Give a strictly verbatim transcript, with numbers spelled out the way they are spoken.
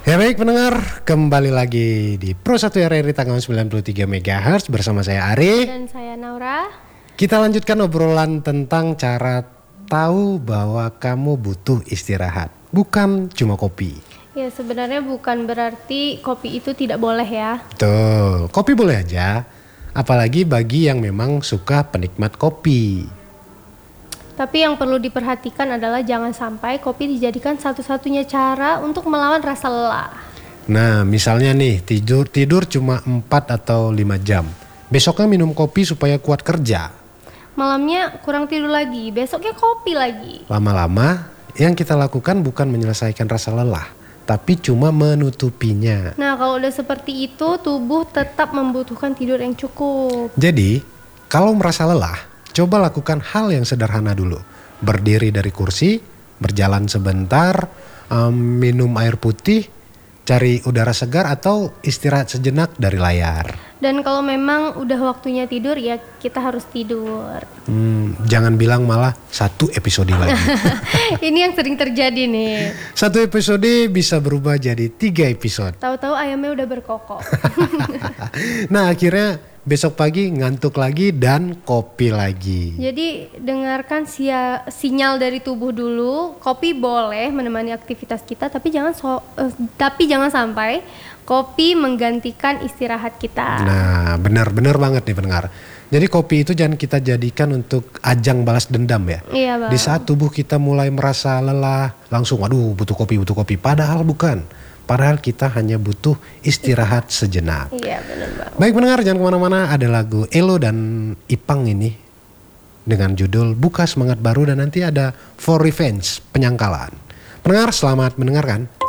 Ya baik pendengar, kembali lagi di Pro satu R R I tanggal sembilan puluh tiga megahertz bersama saya Ari. Dan saya Naura. Kita lanjutkan obrolan tentang cara tahu bahwa kamu butuh istirahat, bukan cuma kopi. Ya sebenarnya bukan berarti kopi itu tidak boleh ya. Betul, kopi boleh aja, apalagi bagi yang memang suka penikmat kopi. Tapi yang perlu diperhatikan adalah jangan sampai kopi dijadikan satu-satunya cara untuk melawan rasa lelah. Nah misalnya nih tidur tidur cuma empat atau lima jam, besoknya minum kopi supaya kuat kerja. Malamnya kurang tidur lagi, besoknya kopi lagi. Lama-lama yang kita lakukan bukan menyelesaikan rasa lelah, tapi cuma menutupinya. Nah kalau udah seperti itu, tubuh tetap membutuhkan tidur yang cukup. Jadi kalau merasa lelah, coba lakukan hal yang sederhana dulu. Berdiri dari kursi, berjalan sebentar, um, minum air putih, cari udara segar atau istirahat sejenak dari layar. Dan kalau memang udah waktunya tidur ya kita harus tidur. Hmm, jangan bilang malah satu episode lagi. Ini yang sering terjadi nih. Satu episode bisa berubah jadi tiga episode. Tahu-tahu ayamnya udah berkokok. Nah akhirnya besok pagi ngantuk lagi dan kopi lagi. Jadi dengarkan sia- sinyal dari tubuh dulu. Kopi boleh menemani aktivitas kita, tapi jangan so- eh, tapi jangan sampai kopi menggantikan istirahat kita. Nah benar-benar banget nih pendengar. Jadi kopi itu jangan kita jadikan untuk ajang balas dendam ya. Iya bang. Di saat tubuh kita mulai merasa lelah, langsung waduh butuh kopi, butuh kopi. Padahal bukan. Padahal kita hanya butuh istirahat sejenak. Iya benar bang. Baik pendengar, jangan kemana-mana. Ada lagu Elo dan Ipang ini dengan judul Buka Semangat Baru, dan nanti ada For Revenge, Penyangkalan. Pendengar selamat mendengarkan.